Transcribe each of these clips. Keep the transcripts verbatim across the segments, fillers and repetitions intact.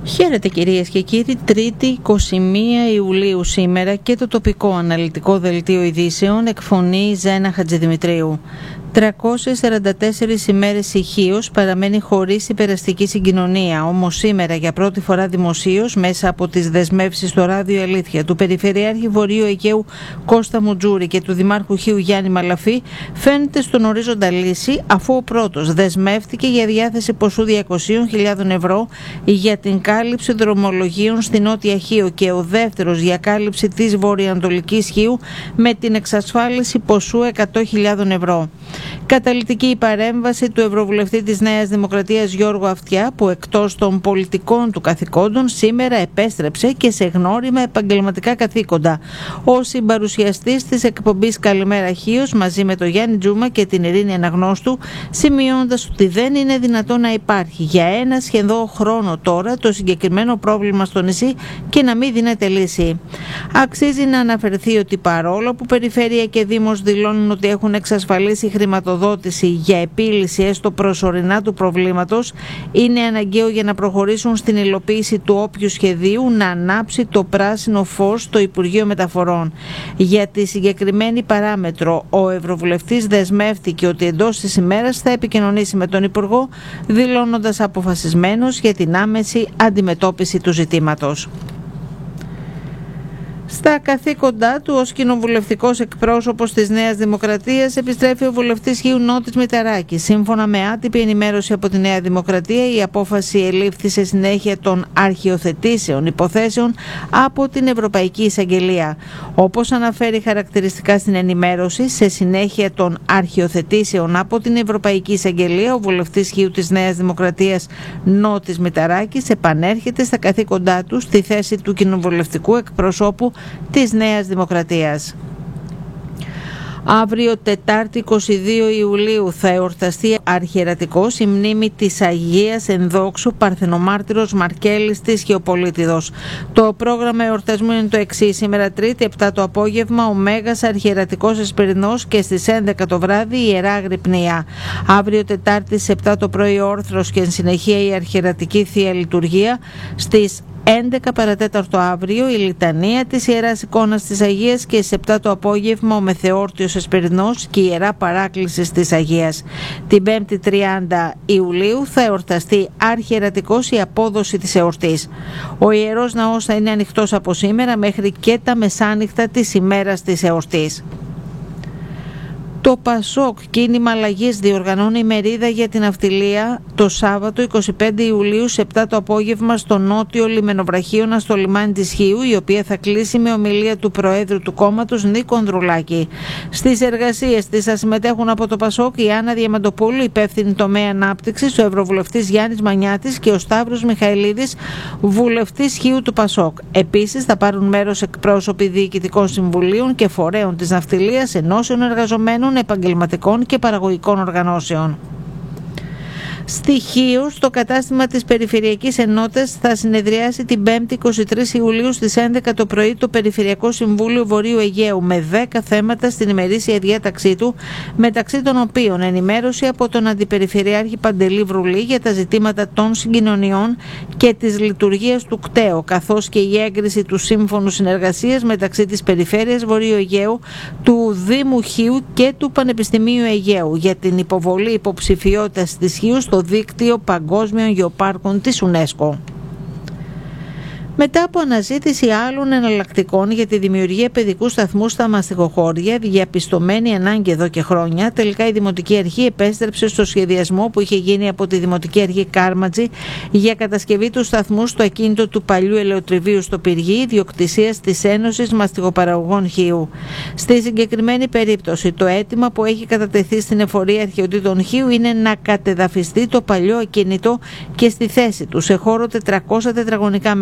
Χαίρετε κυρίες και κύριοι, Τρίτη εικοστή πρώτη Ιουλίου σήμερα και το τοπικό αναλυτικό δελτίο ειδήσεων εκφωνεί Ζένα Χατζηδημητρίου. τριακόσιες σαράντα τέσσερις ημέρες ηχείως παραμένει χωρίς υπεραστική συγκοινωνία, όμως σήμερα για πρώτη φορά δημοσίως μέσα από τις δεσμεύσεις στο ράδιο Αλήθεια του Περιφερειάρχη Βορείου Αιγαίου Κώστα Μουτζούρη και του Δημάρχου Χίου Γιάννη Μαλαφή φαίνεται στον ορίζοντα λύση, αφού ο πρώτος δεσμεύτηκε για διάθεση ποσού διακόσιες χιλιάδες ευρώ για την κάλυψη δρομολογίων στην Νότια Χίο και ο δεύτερος για κάλυψη της βορειοανατολικής Χίου με την εξασφάλιση ποσού εκατό χιλιάδες ευρώ. Καταλυτική η παρέμβαση του Ευρωβουλευτή της Νέας Δημοκρατίας Γιώργου Αυτιά, που εκτός των πολιτικών του καθηκόντων σήμερα επέστρεψε και σε γνώριμα επαγγελματικά καθήκοντα. Ο συμπαρουσιαστής της εκπομπής Καλημέρα Χίος μαζί με τον Γιάννη Τζούμα και την Ειρήνη Αναγνώστου, σημειώνοντας ότι δεν είναι δυνατό να υπάρχει για ένα σχεδόν χρόνο τώρα το συγκεκριμένο πρόβλημα στο νησί και να μην δίνεται λύση. Αξίζει να αναφερθεί ότι παρόλο που Περιφέρεια και Δήμος δηλώνουν ότι έχουν εξασφαλίσει χρηματοδότηση για επίλυση έστω προσωρινά του προβλήματος, είναι αναγκαίο για να προχωρήσουν στην υλοποίηση του όποιου σχεδίου να ανάψει το πράσινο φως στο Υπουργείο Μεταφορών. Για τη συγκεκριμένη παράμετρο, ο Ευρωβουλευτής δεσμεύτηκε ότι εντός της ημέρας θα επικοινωνήσει με τον Υπουργό, δηλώνοντας αποφασισμένος για την άμεση αντιμετώπιση του ζητήματος. Στα καθήκοντά του ως κοινοβουλευτικός εκπρόσωπος της Νέας Δημοκρατίας επιστρέφει ο βουλευτής Χίου Νότης Μηταράκης. Σύμφωνα με άτυπη ενημέρωση από τη Νέα Δημοκρατία, η απόφαση ελήφθη σε συνέχεια των αρχιοθετήσεων υποθέσεων από την Ευρωπαϊκή Εισαγγελία. Όπως αναφέρει χαρακτηριστικά στην ενημέρωση, σε συνέχεια των αρχιοθετήσεων από την Ευρωπαϊκή Εισαγγελία, ο βουλευτής Χίου της Νέας Δημοκρατίας Νότης Μηταράκης επανέρχεται στα καθήκοντά του στη θέση του κοινοβουλευτικού εκπροσώπου της Νέας Δημοκρατίας. Αύριο Τετάρτη εικοστή δεύτερη Ιουλίου θα εορταστεί αρχιερατικός η μνήμη της Αγίας Ενδόξου Παρθενομάρτυρος Μαρκέλης της Χιοπολίτιδος. Το πρόγραμμα εορτασμού είναι το εξής: σήμερα Τρίτη επτά το απόγευμα ο Μέγας Αρχιερατικός Εσπερινός και στις έντεκα το βράδυ η Ιερά Αγρυπνία. Αύριο Τετάρτη στις επτά το πρωί όρθρος και εν συνεχεία η αρχιερατική Θεία Λειτουργία. Στις έντεκα παρατέταρτο αύριο η Λιτανία της Ιεράς Εικόνας της Αγίας και στις επτά το απόγευμα ο Μεθεόρτιος Εσπερινός και η Ιερά Παράκλησης της Αγίας. Την πέμπτη τριάντα Ιουλίου θα εορταστεί αρχιερατικός η απόδοση της εορτής. Ο Ιερός Ναός θα είναι ανοιχτός από σήμερα μέχρι και τα μεσάνυχτα της ημέρας της εορτής. Το Πασόκ Κίνημα Αλλαγής διοργανώνει μερίδα για την ναυτιλία το Σάββατο εικοστή πέμπτη Ιουλίου σε επτά το απόγευμα στο νότιο λιμενοβραχίωνα στο λιμάνι της Χίου, η οποία θα κλείσει με ομιλία του Προέδρου του κόμματος Νίκο Ανδρουλάκη. Στις εργασίες της θα συμμετέχουν από το Πασόκ η Άννα Διαμαντοπούλου, υπεύθυνη τομέα ανάπτυξης, ο Ευρωβουλευτής Γιάννης Μανιάτης και ο Σταύρος Μιχαηλίδης, βουλευτής Χίου του Πασόκ. Επίσης θα πάρουν μέρος εκπρόσωποι διοικητικών συμβουλίων και φορέων της ναυτιλίας, ενώσεων εργαζομένων, επαγγελματικών και παραγωγικών οργανώσεων. Στοιχείο στο κατάστημα της Περιφερειακής Ενότητας θα συνεδριάσει την πέμπτη εικοστή τρίτη Ιουλίου στις έντεκα το πρωί το Περιφερειακό Συμβούλιο Βορείου Αιγαίου με δέκα θέματα στην ημερήσια διάταξή του, μεταξύ των οποίων ενημέρωση από τον Αντιπεριφερειάρχη Παντελή Βρουλή για τα ζητήματα των συγκοινωνιών και της λειτουργίας του ΚΤΕΟ, καθώς και η έγκριση του Σύμφωνου Συνεργασίας μεταξύ της Περιφέρειας Βορείου Αιγαίου, του Δήμου Χίου και του Πανεπιστημίου Αιγαίου για την υποβολή υποψηφιότητας της Χίου στο δίκτυο παγκόσμιων γεωπάρκων της UNESCO. Μετά από αναζήτηση άλλων εναλλακτικών για τη δημιουργία παιδικού σταθμού στα μαστιγοχώρια, διαπιστωμένη ανάγκη εδώ και χρόνια, τελικά η Δημοτική Αρχή επέστρεψε στο σχεδιασμό που είχε γίνει από τη Δημοτική Αρχή Κάρματζη για κατασκευή του σταθμού στο ακίνητο του παλιού ελαιοτριβείου στο Πυργή, ιδιοκτησίας της Ένωσης Μαστιγοπαραγωγών Χίου. Στη συγκεκριμένη περίπτωση, το αίτημα που έχει κατατεθεί στην Εφορία Αρχαιοτήτων Χίου είναι να κατεδαφιστεί το παλιό ακίνητο και στη θέση του, σε χώρο τετρακόσια τετραγωνικά μέτρα, να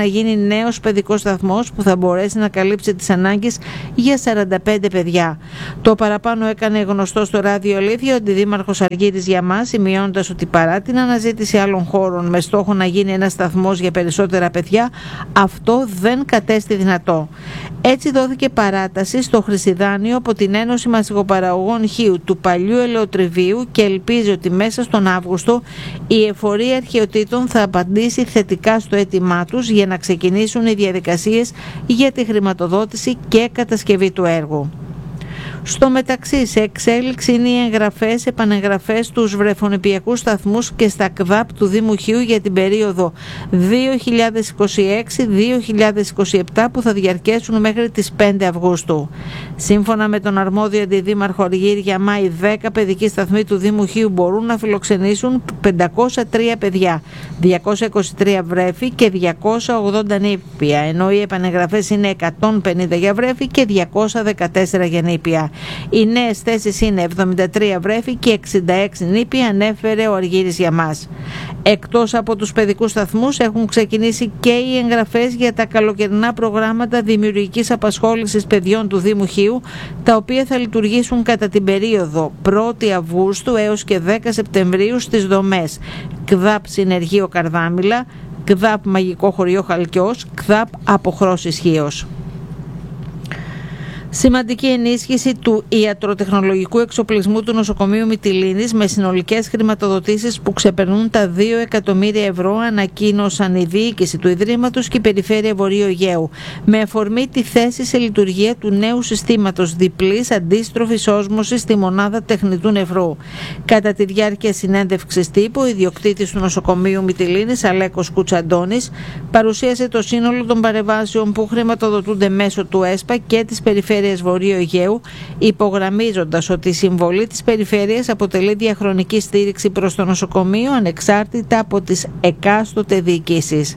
γίνει νέος παιδικός σταθμός που θα μπορέσει να καλύψει τις ανάγκες για σαράντα πέντε παιδιά. Το παραπάνω έκανε γνωστό στο ράδιο Αλήθεια ο αντιδήμαρχος Αργύρης Γιαμάς, σημειώνοντας ότι παρά την αναζήτηση άλλων χώρων με στόχο να γίνει ένας σταθμός για περισσότερα παιδιά, αυτό δεν κατέστη δυνατό. Έτσι δόθηκε παράταση στο Χρυσιδάνιο από την Ένωση Μασιγοπαραγωγών Χίου του παλιού ελαιοτριβίου και ελπίζει ότι μέσα στον Αύγουστο η Εφορία Αρχαιοτήτων θα απαντήσει θετικά στο αίτημά τους για να ξεκινήσουν οι διαδικασίες για τη χρηματοδότηση και κατασκευή του έργου. Στο μεταξύ, σε εξέλιξη είναι οι εγγραφές, επανεγγραφές στους βρεφονιπιακούς σταθμούς και στα ΚΔΑΠ του Δήμου Χίου για την περίοδο δύο χιλιάδες είκοσι έξι δύο χιλιάδες είκοσι επτά που θα διαρκέσουν μέχρι τις πέντε Αυγούστου. Σύμφωνα με τον αρμόδιο αντιδήμαρχο Αργύρη Γιαμά, οι δέκα παιδικοί σταθμοί του Δήμου Χίου μπορούν να φιλοξενήσουν πεντακόσια τρία παιδιά, διακόσια είκοσι τρία βρέφη και διακόσια ογδόντα νήπια, ενώ οι επανεγγραφές είναι εκατόν πενήντα για βρέφη και διακόσια δεκατέσσερα για νήπια. Οι νέες θέσεις είναι εβδομήντα τρία βρέφη και εξήντα έξι νήπια, ανέφερε ο Αργύρης Γιαμάς. Εκτός από τους παιδικούς σταθμούς έχουν ξεκινήσει και οι εγγραφές για τα καλοκαιρινά προγράμματα δημιουργικής απασχόλησης παιδιών του Δήμου Χίου, τα οποία θα λειτουργήσουν κατά την περίοδο πρώτη Αυγούστου έως και δέκα Σεπτεμβρίου στις δομές ΚΔΑΠ Συνεργείο Καρδάμηλα, ΚΔΑΠ Μαγικό Χωριό Χαλκιός, ΚΔΑΠ Αποχρώσεις Χίος. Σημαντική ενίσχυση του ιατροτεχνολογικού εξοπλισμού του νοσοκομείου Μυτιλήνης με συνολικές χρηματοδοτήσεις που ξεπερνούν τα δύο εκατομμύρια ευρώ, ανακοίνωσαν η διοίκηση του Ιδρύματος και η Περιφέρεια Βορείου Αιγαίου με αφορμή τη θέση σε λειτουργία του νέου συστήματος διπλής αντίστροφης όσμωσης στη μονάδα τεχνητού νεφρού. Κατά τη διάρκεια συνέντευξης τύπου, ο ιδιοκτήτης του νοσοκομείου Μυτιλήνης, Αλέκος Κουτσαντώνης, παρουσίασε το σύνολο των παρεμβάσεων που χρηματοδοτούνται μέσω του ΕΣΠΑ και της Περιφέρειας Βορείου Αιγαίου, υπογραμμίζοντας ότι η συμβολή της Περιφέρειας αποτελεί διαχρονική στήριξη προς το νοσοκομείο ανεξάρτητα από τις εκάστοτε διοικήσεις.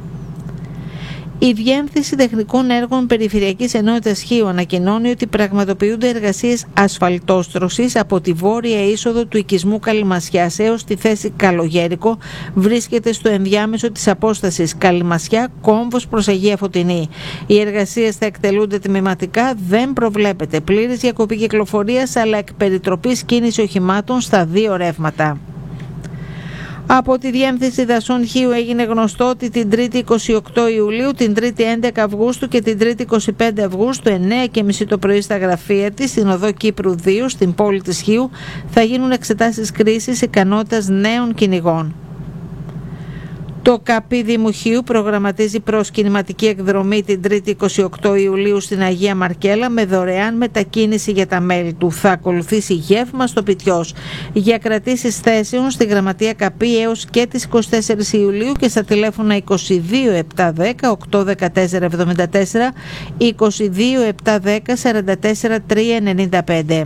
Η Διεύθυνση Τεχνικών Έργων Περιφερειακής Ενότητας Χίου ανακοινώνει ότι πραγματοποιούνται εργασίες ασφαλτόστρωσης από τη βόρεια είσοδο του οικισμού Καλυμασιάς έως τη θέση Καλογέρικο. Βρίσκεται στο ενδιάμεσο της απόστασης Καλυμασιά κόμβος προς Αγία Φωτεινή. Οι εργασίες θα εκτελούνται τμηματικά, δεν προβλέπεται πλήρης διακοπή κυκλοφορίας, αλλά εκ περιτροπής κίνηση οχημάτων στα δύο ρεύματα. Από τη Διεύθυνση Δασών Χίου έγινε γνωστό ότι την Τρίτη είκοσι οκτώ Ιουλίου, την Τρίτη έντεκα Αυγούστου και την Τρίτη είκοσι πέντε Αυγούστου, εννιά και μισή το πρωί στα γραφεία της, στην οδό Κύπρου δύο, στην πόλη της Χίου, θα γίνουν εξετάσεις κρίσης ικανότητας νέων κυνηγών. Το ΚΑΠΗ Δήμου Χίου προγραμματίζει προσκυνηματική εκδρομή την Τρίτη είκοσι οκτώ Ιουλίου στην Αγία Μαρκέλα με δωρεάν μετακίνηση για τα μέλη του. Θα ακολουθήσει γεύμα στο Πιτιός. Για κρατήσεις θέσεων στη Γραμματεία ΚΑΠΗ έως και τις είκοσι τέσσερις Ιουλίου και στα τηλέφωνα είκοσι δύο επτά δέκα οκτώ δεκατέσσερα εβδομήντα τέσσερα, είκοσι δύο επτά δέκα σαράντα τέσσερα τρία ενενήντα πέντε.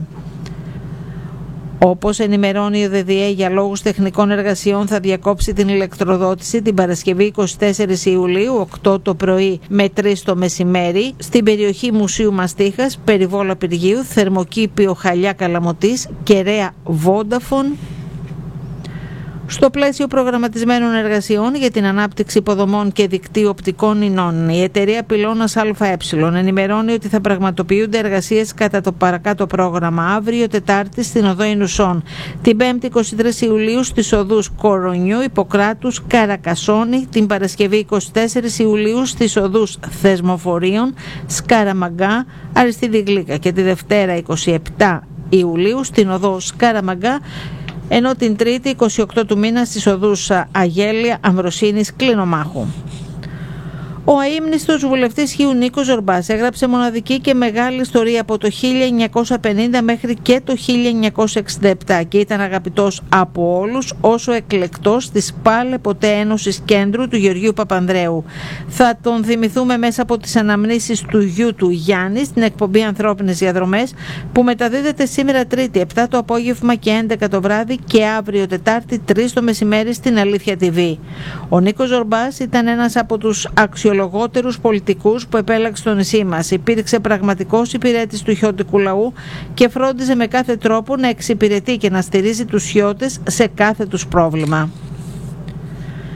Όπως ενημερώνει ο ΔΔΕ, για λόγους τεχνικών εργασιών θα διακόψει την ηλεκτροδότηση την Παρασκευή είκοσι τέσσερις Ιουλίου, οκτώ το πρωί με τρεις το μεσημέρι, στην περιοχή Μουσείου Μαστίχας, Περιβόλα Πυργίου, Θερμοκήπιο Χαλιά Καλαμωτής, Κεραία Βόνταφον. Στο πλαίσιο προγραμματισμένων εργασιών για την ανάπτυξη υποδομών και δικτύου οπτικών ινών, η εταιρεία Πυλώνας ΑΕ ενημερώνει ότι θα πραγματοποιούνται εργασίες κατά το παρακάτω πρόγραμμα αύριο Τετάρτη στην οδό Ινουσών, την Πέμπτη είκοσι τρεις Ιουλίου στις οδούς Κορονιού, Ιπποκράτους, Καρακασόνη, την Παρασκευή είκοσι τέσσερις Ιουλίου στις οδούς Θεσμοφορίων, Σκαραμαγκά, Αριστίδη Γλύκα και τη Δευτέρα είκοσι επτά Ιουλίου στην οδό Σκαραμαγκά, ενώ την Τρίτη είκοσι οκτώ του μήνα στις οδούς Αγέλια, Αμβροσίνης, Κλινομάχου. Ο αείμνηστος βουλευτής Χίου Νίκος Ζορμπάς έγραψε μοναδική και μεγάλη ιστορία από το χίλια εννιακόσια πενήντα μέχρι και το χίλια εννιακόσια εξήντα επτά και ήταν αγαπητός από όλους όσο εκλεκτός της πάλε ποτέ Ένωσης Κέντρου του Γεωργίου Παπανδρέου. Θα τον θυμηθούμε μέσα από τις αναμνήσεις του γιου του Γιάννη στην εκπομπή Ανθρώπινες Διαδρομές που μεταδίδεται σήμερα Τρίτη επτά το απόγευμα και έντεκα το βράδυ και αύριο Τετάρτη τρεις το μεσημέρι στην Αλήθεια τι βι. Ο Νίκος Ζορμπάς ήταν ένας από τους αξιολογικούς λογότερους πολιτικούς που επέλεξε το νησί μας. Υπήρξε πραγματικός υπηρέτης του χιώτικου λαού και φρόντιζε με κάθε τρόπο να εξυπηρετεί και να στηρίζει τους χιώτες σε κάθε τους πρόβλημα.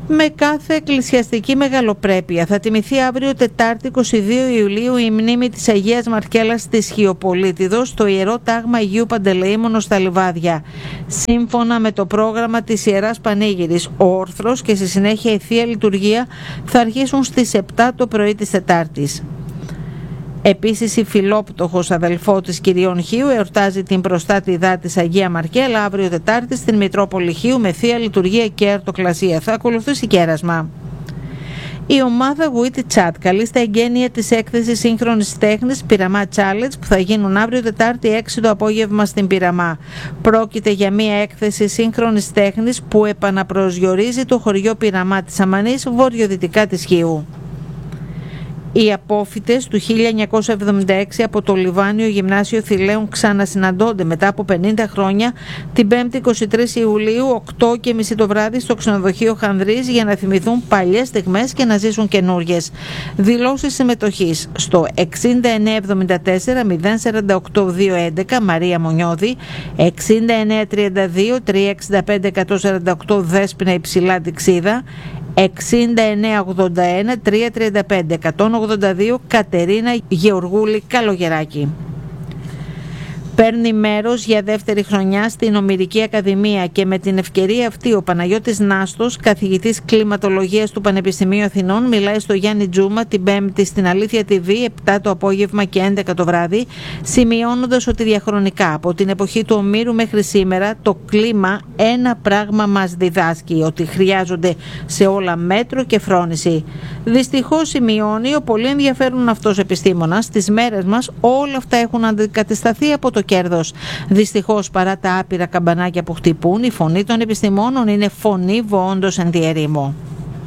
Με κάθε εκκλησιαστική μεγαλοπρέπεια θα τιμηθεί αύριο Τετάρτη εικοστή δεύτερη Ιουλίου η μνήμη της Αγίας Μαρκέλας της Χιοπολίτιδος στο Ιερό Τάγμα Αγίου Παντελεήμονος στα Λιβάδια. Σύμφωνα με το πρόγραμμα της Ιεράς Πανήγυρης, ο όρθρος και στη συνέχεια η Θεία Λειτουργία θα αρχίσουν στις επτά το πρωί της Τετάρτης. Επίσης, η Φιλόπτωχος αδελφότης Κυριών Χίου εορτάζει την προστάτηδά της Αγία Μαρκέλα αύριο Τετάρτη στην Μητρόπολη Χίου με Θεία Λειτουργία και Αρτοκλασία. Θα ακολουθήσει κέρασμα. Η ομάδα Witty Chat καλεί στα εγγένεια της έκθεσης σύγχρονης τέχνης Πειραμά Challenge που θα γίνουν αύριο Τετάρτη έξι το απόγευμα στην Πειραμά. Πρόκειται για μια έκθεση σύγχρονης τέχνης που επαναπροσδιορίζει το χωριό Πειραμά της Αμανής βορειοδυτικά της Χίου. Οι απόφοιτες του χίλια εννιακόσια εβδομήντα έξι από το Λιβάνιο Γυμνάσιο Θηλαίων ξανασυναντώνται μετά από πενήντα χρόνια την πέμπτη εικοστή τρίτη Ιουλίου οκτώ και μισή το βράδυ στο ξενοδοχείο Χανδρής για να θυμηθούν παλιές στιγμές και να ζήσουν καινούριες. Δηλώσεις συμμετοχής στο εξήντα εννέα εβδομήντα τέσσερα μηδέν σαράντα οκτώ διακόσια έντεκα Μαρία Μονιώδη, εξήντα εννέα τριάντα δύο τριακόσια εξήντα πέντε εκατόν σαράντα οκτώ Δέσποινα Υψηλά Τυξίδα, εξήντα εννέα ογδόντα ένα τριακόσια τριάντα πέντε εκατόν ογδόντα δύο Κατερίνα Γεωργούλη Καλογεράκη. Παίρνει μέρος για δεύτερη χρονιά στην Ομηρική Ακαδημία και με την ευκαιρία αυτή ο Παναγιώτης Νάστος, καθηγητής κλιματολογίας του Πανεπιστημίου Αθηνών, μιλάει στο Γιάννη Τζούμα την Πέμπτη στην Αλήθεια τι βι επτά το απόγευμα και έντεκα το βράδυ, σημειώνοντας ότι διαχρονικά από την εποχή του Ομήρου μέχρι σήμερα το κλίμα ένα πράγμα μας διδάσκει, ότι χρειάζονται σε όλα μέτρο και φρόνηση. Δυστυχώς, σημειώνει ο πολύ ενδιαφέρον αυτός επιστήμονας, στις μέρες μας όλα αυτά έχουν αντικατασταθεί από το κέρδος. Δυστυχώς, παρά τα άπειρα καμπανάκια που χτυπούν, η φωνή των επιστημόνων είναι φωνή βοόντος εν τη ερήμο.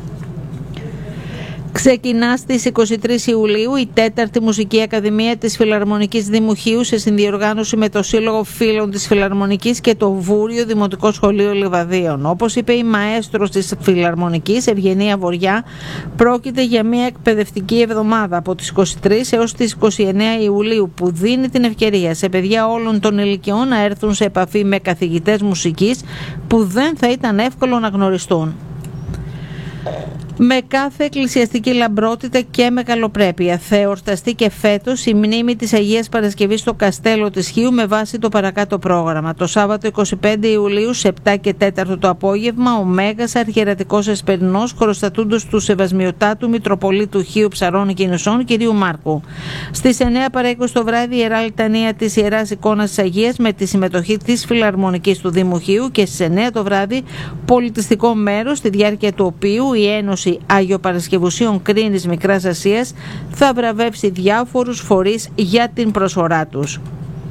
Ξεκινά στις εικοστή τρίτη Ιουλίου η τέταρτη Μουσική Ακαδημία της Φιλαρμονικής Δήμου Χίου σε συνδιοργάνωση με το Σύλλογο Φίλων της Φιλαρμονικής και το Βούριο Δημοτικό Σχολείο Λιβαδίων. Όπως είπε η μαέστρος της Φιλαρμονικής, Ευγενία Βοριά, πρόκειται για μια εκπαιδευτική εβδομάδα από τις εικοστή τρίτη έως τις εικοστή ενάτη Ιουλίου που δίνει την ευκαιρία σε παιδιά όλων των ηλικιών να έρθουν σε επαφή με καθηγητές μουσικής που δεν θα ήταν εύκολο να γνωριστούν. Με κάθε εκκλησιαστική λαμπρότητα και μεγαλοπρέπεια θα εορταστεί και φέτος η μνήμη της Αγίας Παρασκευής στο Καστέλο της Χίου με βάση το παρακάτω πρόγραμμα. Το Σάββατο εικοστή πέμπτη Ιουλίου σε επτά και τέσσερα το απόγευμα ο Μέγας Αρχιερατικός Εσπερινός χωροστατούντος του Σεβασμιωτάτου Μητροπολίτου Χίου Ψαρών και Νησών κ. Μάρκου. Στις εννέα παρά είκοσι το βράδυ η Ιερά Λιτανία της Ιεράς Εικόνας της Αγίας με τη συμμετοχή της Φιλαρμονικής του Δήμου Χίου και στις εννέα το βράδυ πολιτιστικό μέρος στη διάρκεια του οποίου η Ένωση Αγιοπαρασκευουσίων Κρίνης Μικράς Ασίας θα βραβεύσει διάφορους φορείς για την προσφορά τους.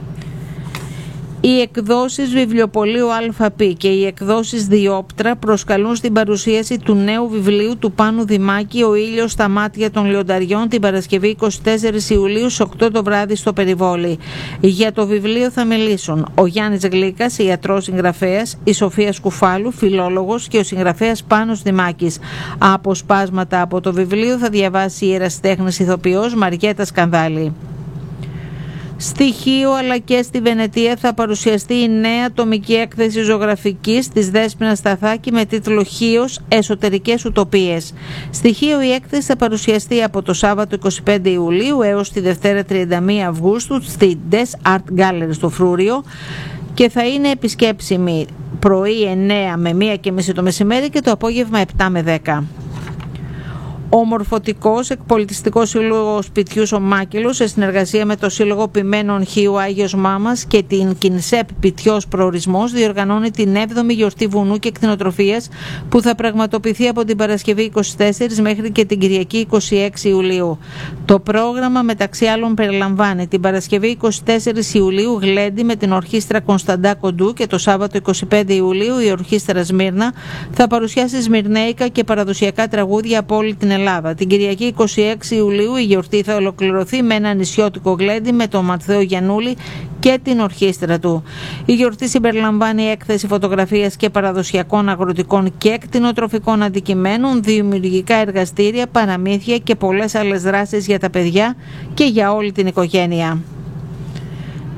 Οι εκδόσεις Βιβλιοπωλείου ΑΠ και οι εκδόσεις Διόπτρα προσκαλούν στην παρουσίαση του νέου βιβλίου του Πάνου Δημάκη «Ο ήλιος στα μάτια των λιονταριών» την Παρασκευή εικοστή τέταρτη Ιουλίου στις οκτώ το βράδυ στο Περιβόλι. Για το βιβλίο θα μιλήσουν ο Γιάννης Γλίκας, ιατρός συγγραφέας, η Σοφία Σκουφάλου, φιλόλογος και ο συγγραφέας Πάνος Δημάκης. Αποσπάσματα από το βιβλίο θα διαβάσει η ερασιτέχνης ηθοποιός Μαριέτα Σκανδάλη. Στη Χίο αλλά και στη Βενετία θα παρουσιαστεί η νέα ατομική έκθεση ζωγραφικής της Δέσποινας Σταθάκη με τίτλο «Χίος. Εσωτερικές Ουτοπίες». Στη Χίο η έκθεση θα παρουσιαστεί από το Σάββατο εικοστή πέμπτη Ιουλίου έως τη Δευτέρα τριάντα μία Αυγούστου στη Des Art Gallery στο Φρούριο και θα είναι επισκέψιμη πρωί εννέα με μία και μισή το μεσημέρι και το απόγευμα επτά με δέκα. Ο Μορφωτικός Εκπολιτιστικός Σύλλογος Σπιτιούς ο Μάκελος, σε συνεργασία με το Σύλλογο Ποιμένων Χίου Άγιος Μάμας και την Κινσέπ Πιτιός Προορισμός, διοργανώνει την έβδομη γιορτή βουνού και κτηνοτροφίας που θα πραγματοποιηθεί από την Παρασκευή εικοστή τέταρτη μέχρι και την Κυριακή εικοστή έκτη Ιουλίου. Το πρόγραμμα μεταξύ άλλων περιλαμβάνει την Παρασκευή εικοστή τέταρτη Ιουλίου γλέντι με την ορχήστρα Κωνσταντά Κοντού και το Σάββατο εικοστή πέμπτη Ιουλίου η ορχήστρα Σμύρνα θα παρουσιάσει σμυρνέικα και παραδοσιακά τραγούδια από όλη την Ελλάδα. Την Κυριακή εικοστή έκτη Ιουλίου η γιορτή θα ολοκληρωθεί με ένα νησιώτικο γλέντι με τον Ματθαίο Γιαννούλη και την ορχήστρα του. Η γιορτή συμπεριλαμβάνει έκθεση φωτογραφίας και παραδοσιακών αγροτικών και κτηνοτροφικών αντικειμένων, δημιουργικά εργαστήρια, παραμύθια και πολλές άλλες δράσεις για τα παιδιά και για όλη την οικογένεια.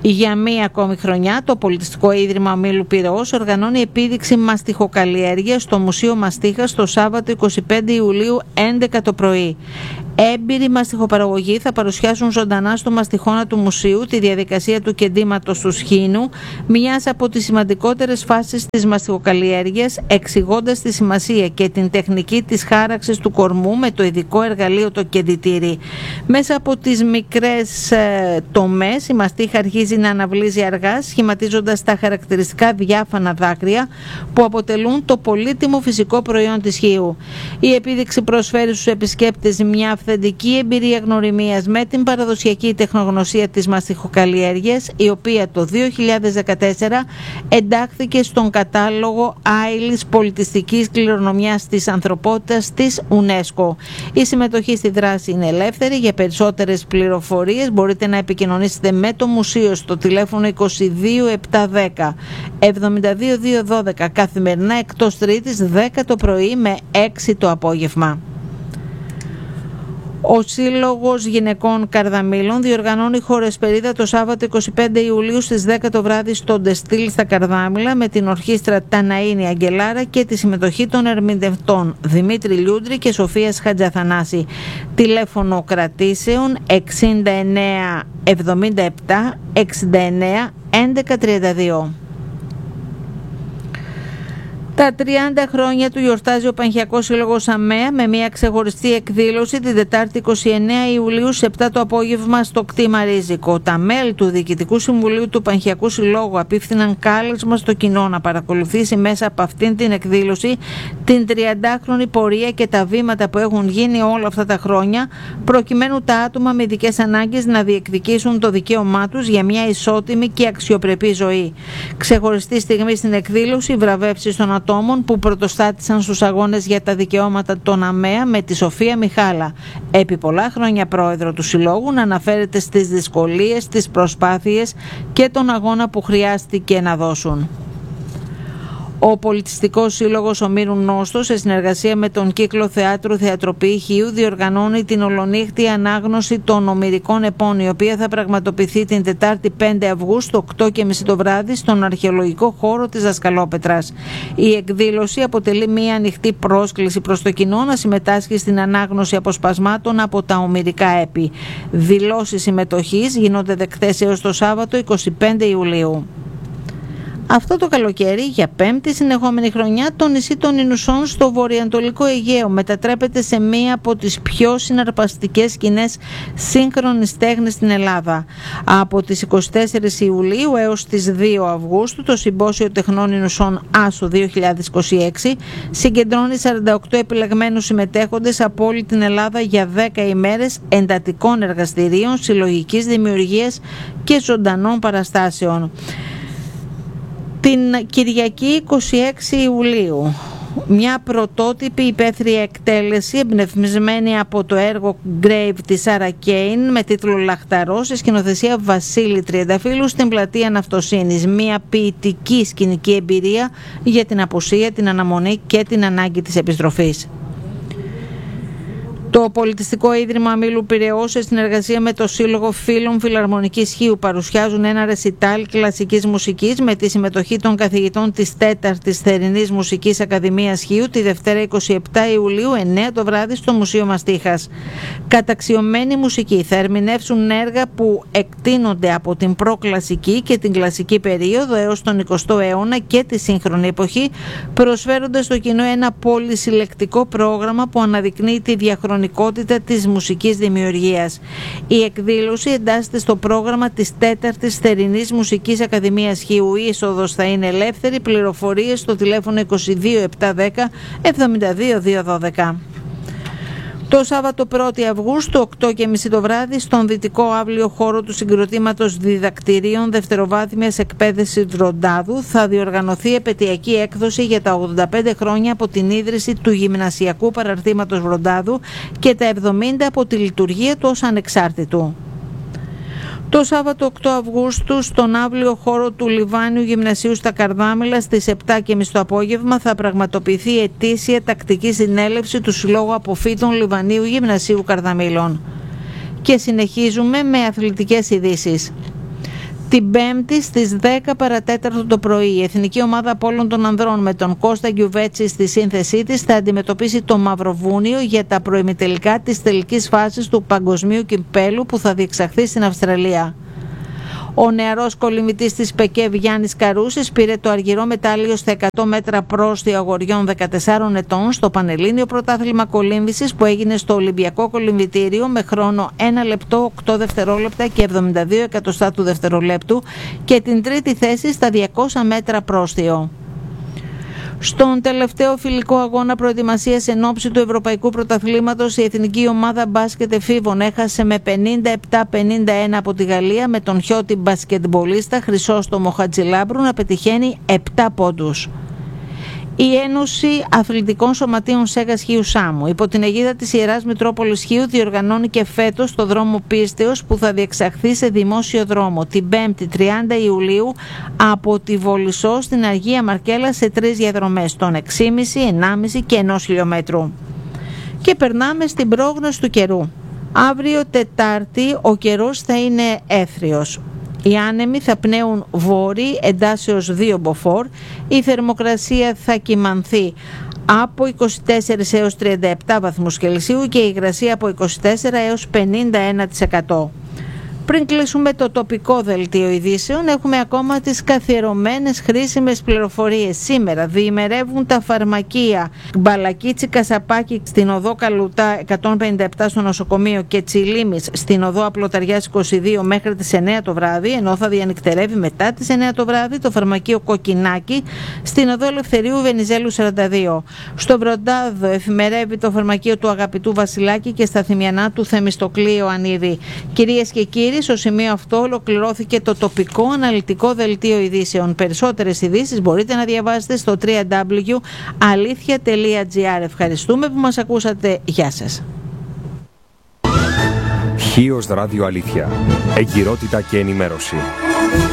Για μία ακόμη χρονιά, το Πολιτιστικό Ίδρυμα Ομίλου Πειραιώς οργανώνει επίδειξη μαστιχοκαλλιέργειας στο Μουσείο Μαστίχας το Σάββατο εικοστή πέμπτη Ιουλίου έντεκα το πρωί. Έμπειροι μαστιχοπαραγωγοί θα παρουσιάσουν ζωντανά στο μαστιχώνα του μουσείου τη διαδικασία του κεντήματος του σχήνου, μιας από τις σημαντικότερες φάσεις της μαστιχοκαλλιέργειας, εξηγώντας τη σημασία και την τεχνική της χάραξης του κορμού με το ειδικό εργαλείο το κεντητήρι. Μέσα από τις μικρές ε, τομές η μαστίχα αρχίζει να αναβλύζει αργά, σχηματίζοντας τα χαρακτηριστικά διάφανα δάκρυα που αποτελούν το πολύτιμο φυσικό προϊόν της χείου. Η επίδειξη προσφέρει στους επισκέπτες μια αυθεντική εμπειρία γνωριμίας με την παραδοσιακή τεχνογνωσία της μαστιχοκαλλιέργειας, η οποία το δύο χιλιάδες δεκατέσσερα εντάχθηκε στον κατάλογο άειλης πολιτιστικής κληρονομιάς της ανθρωπότητας της UNESCO. Η συμμετοχή στη δράση είναι ελεύθερη. Για περισσότερες πληροφορίες μπορείτε να επικοινωνήσετε με το Μουσείο στο τηλέφωνο είκοσι δύο επτακόσια δέκα εβδομήντα δύο διακόσια δώδεκα καθημερινά εκτός Τρίτης δέκα το πρωί με έξι το απόγευμα. Ο Σύλλογος Γυναικών Καρδαμύλων διοργανώνει χορεσπερίδα το Σάββατο εικοστή πέμπτη Ιουλίου στις δέκα το βράδυ στο Ντεστήλ στα Καρδάμυλα με την ορχήστρα Ταναΐνη Αγγελάρα και τη συμμετοχή των ερμηνευτών Δημήτρη Λιούντρη και Σοφίας Χατζαθανάση. Τηλέφωνο κρατήσεων εξήντα εννέα εβδομήντα επτά εξήντα εννέα έντεκα τριάντα δύο. Τα τριάντα χρόνια του γιορτάζει ο Πανχιακός Σύλλογος ΑΜΕΑ με μια ξεχωριστή εκδήλωση την Τετάρτη εικοστή ενάτη Ιουλίου στις επτά το απόγευμα στο κτήμα Ρίζικο. Τα μέλη του Διοικητικού Συμβουλίου του Πανχιακού Συλλόγου απίφθηναν κάλεσμα στο κοινό να παρακολουθήσει μέσα από αυτήν την εκδήλωση την τριαντάχρονη πορεία και τα βήματα που έχουν γίνει όλα αυτά τα χρόνια, προκειμένου τα άτομα με ειδικές ανάγκες να διεκδικήσουν το δικαίωμά τους για μια ισότιμη και αξιοπρεπή ζωή. Ξεχωριστή στιγμή στην εκδήλωση, βραβεύσεις των ατόμων που πρωτοστάτησαν στους αγώνες για τα δικαιώματα των ΑΜΕΑ με τη Σοφία Μιχάλα, επί πολλά χρόνια πρόεδρο του Συλλόγου, να αναφέρεται στις δυσκολίες, τις προσπάθειες και τον αγώνα που χρειάστηκε να δώσουν. Ο Πολιτιστικός Σύλλογος Ομήρου Νόστος, σε συνεργασία με τον Κύκλο Θεάτρου Θεατροποιή Χίου, διοργανώνει την ολονύχτη ανάγνωση των ομηρικών επών, η οποία θα πραγματοποιηθεί την Τετάρτη πέντε Αυγούστου, οκτώ και μισή το βράδυ, στον αρχαιολογικό χώρο της Δασκαλόπετρας. Η εκδήλωση αποτελεί μια ανοιχτή πρόσκληση προς το κοινό να συμμετάσχει στην ανάγνωση αποσπασμάτων από τα ομηρικά έπι. Δηλώσεις συμμετοχής γίνονται δεκτές έως το Σάββατο εικοστή πέμπτη Ιουλίου. Αυτό το καλοκαίρι, για πέμπτη συνεχόμενη χρονιά, το νησί των Ινουσών στο βορειοανατολικό Αιγαίο μετατρέπεται σε μία από τις πιο συναρπαστικές σκηνές σύγχρονης τέχνης στην Ελλάδα. Από τις εικοστή τέταρτη Ιουλίου έως τις δύο Αυγούστου, το Συμπόσιο Τεχνών Ινουσών Άσο δύο χιλιάδες είκοσι έξι συγκεντρώνει σαράντα οκτώ επιλεγμένους συμμετέχοντες από όλη την Ελλάδα για δέκα ημέρες εντατικών εργαστηρίων, συλλογικής δημιουργίας και ζωντανών παραστάσεων. Την Κυριακή εικοστή έκτη Ιουλίου, μια πρωτότυπη υπαίθρια εκτέλεση εμπνευσμένη από το έργο Grave της Σάρα Κέιν με τίτλο Λαχταρός, σε σκηνοθεσία Βασίλη Τριανταφύλου, στην Πλατεία Ναυτοσύνης. Μια ποιητική σκηνική εμπειρία για την απουσία, την αναμονή και την ανάγκη της επιστροφής. Το Πολιτιστικό Ίδρυμα Ομίλου Πειραιώς, σε συνεργασία με το Σύλλογο Φίλων Φιλαρμονικής Χίου, παρουσιάζουν ένα ρεσιτάλ κλασικής μουσικής με τη συμμετοχή των καθηγητών της τέταρτης Θερινής Μουσικής Ακαδημίας Χίου τη Δευτέρα εικοστή εβδόμη Ιουλίου εννέα το βράδυ στο Μουσείο Μαστίχας. Καταξιωμένη μουσική θα ερμηνεύσουν έργα που εκτείνονται από την προκλασική και την κλασική περίοδο έως τον εικοστό αιώνα και τη σύγχρονη εποχή, προσφέροντας στο κοινό ένα πολυσυλλεκτικό πρόγραμμα που αναδεικνύει τη διαχρονικότητα της μουσικής δημιουργίας. Η εκδήλωση εντάσσεται στο πρόγραμμα της τέταρτης Θερινής Μουσικής Ακαδημίας Χίου. Η είσοδος θα είναι ελεύθερη. Πληροφορίες στο τηλέφωνο είκοσι δύο επτακόσια δέκα εβδομήντα δύο διακόσια δώδεκα. Το Σάββατο πρώτη Αυγούστου, οκτώ και μισή το βράδυ, στον δυτικό αύλιο χώρο του συγκροτήματος διδακτηρίων δευτεροβάθμιας εκπαίδευσης Βροντάδου, θα διοργανωθεί επαιτειακή έκδοση για τα ογδόντα πέντε χρόνια από την ίδρυση του Γυμνασιακού Παραρτήματος Βροντάδου και τα εβδομήντα από τη λειτουργία του ως ανεξάρτητου. Το Σάββατο οκτώ Αυγούστου, στον αύλιο χώρο του Λιβάνιου Γυμνασίου στα Καρδάμυλα, στις επτά και μισή το απόγευμα, θα πραγματοποιηθεί η ετήσια τακτική συνέλευση του Συλλόγου Αποφύτων Λιβανίου Γυμνασίου Καρδαμύλων. Και συνεχίζουμε με αθλητικές ειδήσεις. Την Πέμπτη στις δέκα παρατέταρτο το πρωί, η Εθνική Ομάδα Απόλλων των Ανδρών με τον Κώστα Γκιουβέτση στη σύνθεσή της θα αντιμετωπίσει το Μαυροβούνιο για τα προημιτελικά της τελικής φάσης του Παγκοσμίου Κυπέλλου που θα διεξαχθεί στην Αυστραλία. Ο νεαρός κολυμβητής της ΠΕΚΕΒ Γιάννης Καρούσης πήρε το αργυρό μετάλλιο στα εκατό μέτρα πρόστιο αγοριών δεκατεσσάρων ετών στο Πανελλήνιο Πρωτάθλημα Κολύμβησης που έγινε στο Ολυμπιακό Κολυμβητήριο με χρόνο ένα λεπτό οκτώ δευτερόλεπτα και εβδομήντα δύο εκατοστά του δευτερολέπτου και την τρίτη θέση στα διακόσια μέτρα πρόστιο. Στον τελευταίο φιλικό αγώνα προετοιμασίας εν ώψη του Ευρωπαϊκού Πρωταθλήματος, η Εθνική Ομάδα Μπάσκετ Εφήβων έχασε με πενήντα επτά πενήντα ένα από τη Γαλλία με τον χιώτη μπασκετμπολίστα Χρυσόστομο Χατζηλάμπρου να πετυχαίνει επτά πόντους. Η Ένωση Αθλητικών Σωματείων Σέγας Χίου Σάμου υπό την αιγίδα της Ιεράς Μητρόπολης Χίου διοργανώνει και φέτος το δρόμο πίστεως που θα διεξαχθεί σε δημόσιο δρόμο την Πέμπτη τριάντα Ιουλίου από τη Βολισσό στην Αγία Μαρκέλα σε τρεις διαδρομές των έξι κόμμα πέντε, ενάμιση και ενός χιλιόμετρου. Και περνάμε στην πρόγνωση του καιρού. Αύριο Τετάρτη ο καιρός θα είναι έθριος. Οι άνεμοι θα πνέουν βόρειοι εντάσεως δύο μποφόρ, η θερμοκρασία θα κυμανθεί από είκοσι τέσσερα έως τριάντα επτά βαθμούς Κελσίου και η υγρασία από είκοσι τέσσερα έως πενήντα ένα τοις εκατό. Πριν κλείσουμε το τοπικό δελτίο ειδήσεων, έχουμε ακόμα τις καθιερωμένες χρήσιμες πληροφορίες. Σήμερα διημερεύουν τα φαρμακεία Μπαλακίτσι Κασαπάκη στην οδό Καλουτά εκατόν πενήντα επτά στο νοσοκομείο και Τσιλίμης στην οδό Απλοταριάς είκοσι δύο μέχρι τις εννέα το βράδυ, ενώ θα διανυκτερεύει μετά τις εννέα το βράδυ το φαρμακείο Κοκκινάκη στην οδό Ελευθερίου Βενιζέλου σαράντα δύο. Στο Βροντάδο εφημερεύει το φαρμακείο του Αγαπητού Βασιλάκη και στα Θυμιανά του Θεμιστοκλή Ιωαννίδη. Κυρίες και κύριοι, στο σημείο αυτό ολοκληρώθηκε το τοπικό αναλυτικό δελτίο ειδήσεων. Περισσότερες ειδήσεις μπορείτε να διαβάσετε στο double-u double-u double-u τελεία αλήθεια τελεία τζι άρ. Ευχαριστούμε που μας ακούσατε. Γεια σας. Χίος Ράδιο Αλήθεια. Εγκυρότητα και ενημέρωση.